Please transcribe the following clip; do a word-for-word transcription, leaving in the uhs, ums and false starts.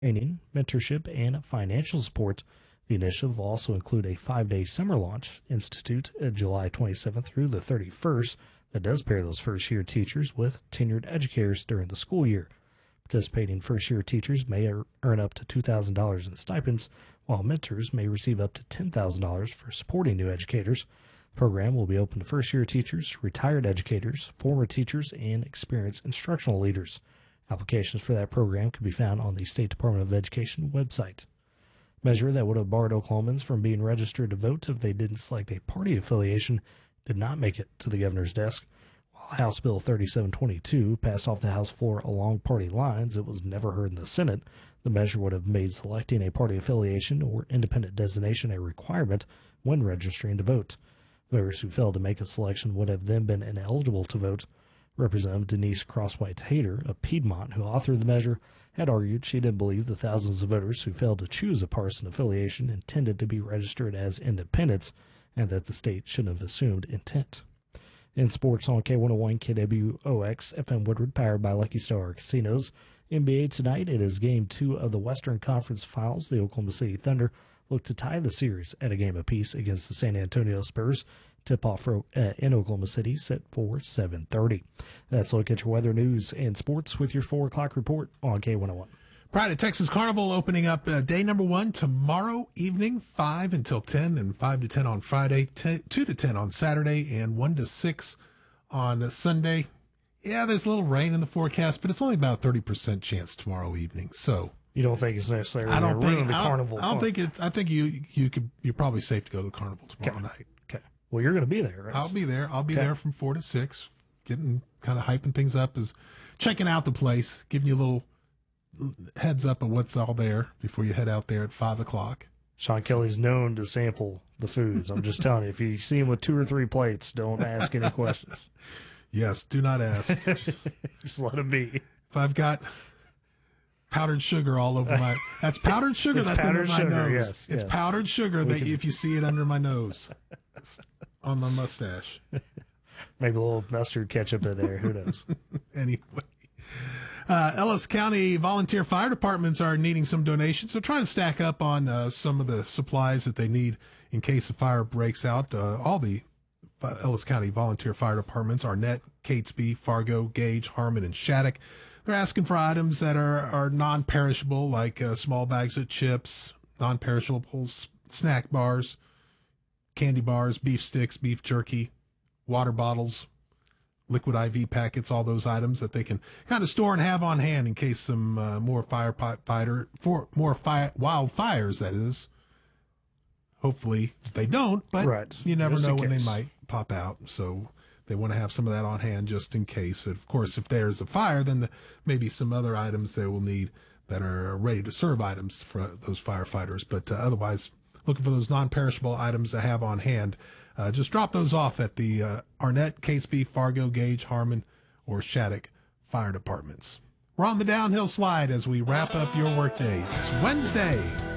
training, mentorship, and financial support. The initiative will also include a five-day summer launch institute uh, July twenty-seventh through the thirty-first that does pair those first-year teachers with tenured educators during the school year. Participating first-year teachers may er- earn up to two thousand dollars in stipends, while mentors may receive up to ten thousand dollars for supporting new educators. The program will be open to first-year teachers, retired educators, former teachers, and experienced instructional leaders. Applications for that program can be found on the State Department of Education website. Measure that would have barred Oklahomans from being registered to vote if they didn't select a party affiliation did not make it to the governor's desk. While House Bill thirty-seven twenty-two passed off the House floor along party lines, it was never heard in the Senate. The measure would have made selecting a party affiliation or independent designation a requirement when registering to vote. Voters who failed to make a selection would have then been ineligible to vote. Representative Denise Crosswhite-Hader of Piedmont, who authored the measure, had argued she didn't believe the thousands of voters who failed to choose a partisan affiliation intended to be registered as independents, and that the state shouldn't have assumed intent. In sports on K one oh one K W O X F M Woodward, powered by Lucky Star Casinos. N B A tonight, it is game two of the Western Conference Finals. The Oklahoma City Thunder look to tie the series at a game apiece against the San Antonio Spurs. Tip-off uh, in Oklahoma City set for seven thirty. That's a look at your weather, news, and sports with your four o'clock report on K one oh one. Pride of Texas Carnival opening up uh, day number one tomorrow evening, five until ten, and five to ten on Friday, ten, two to ten on Saturday, and one to six on Sunday. Yeah, there's a little rain in the forecast, but it's only about a thirty percent chance tomorrow evening. So you don't think it's necessarily I don't ruin think the I don't, carnival? I don't think it's. I think you you could you're probably safe to go to the carnival tomorrow okay. night. Okay. Well, you're going to be there, right? I'll be there. I'll be okay. there from four to six, getting kind of hyping things up, is checking out the place, giving you a little heads up of what's all there before you head out there at five o'clock. Sean Kelly's known to sample the foods. I'm just telling you, if you see him with two or three plates, don't ask any questions. Yes, do not ask. Just let him be. If I've got powdered sugar all over my, that's powdered sugar It's that's powdered under my sugar, nose. yes, it's yes. powdered sugar We that can- if you see it under my nose, on my mustache. Maybe a little mustard ketchup in there. Who knows? Anyway. Uh, Ellis County volunteer fire departments are needing some donations. They're trying to stack up on uh, some of the supplies that they need in case a fire breaks out. Uh, all the Ellis County volunteer fire departments, Arnett, Catesby, Fargo, Gage, Harmon, and Shattuck. They're asking for items that are, are non-perishable, like uh, small bags of chips, non-perishables, snack bars, candy bars, beef sticks, beef jerky, water bottles, liquid I V packets, all those items that they can kind of store and have on hand in case some uh, more firefighter, for more fire, wildfires, that is. Hopefully they don't, but right. you never Just know in when case. they might pop out. So they want to have some of that on hand just in case. Of course, if there's a fire, then the, maybe some other items they will need that are ready to serve items for those firefighters. But uh, otherwise, looking for those non-perishable items to have on hand. Uh, just drop those off at the uh, Arnett, Catesby, Fargo, Gage, Harmon, or Shattuck fire departments. We're on the downhill slide as we wrap up your workday. It's Wednesday.